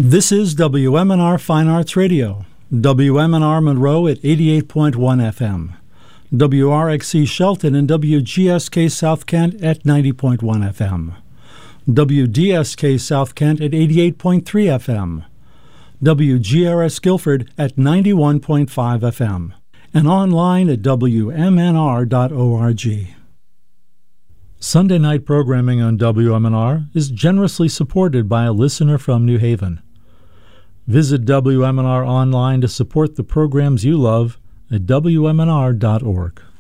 This is WMNR Fine Arts Radio, WMNR Monroe at 88.1 FM, WRXC Shelton and WGSK South Kent at 90.1 FM, WDSK South Kent at 88.3 FM, WGRS Guilford at 91.5 FM, and online at WMNR.org. Sunday night programming on WMNR is generously supported by a listener from New Haven. Visit WMNR online to support the programs you love at WMNR.org.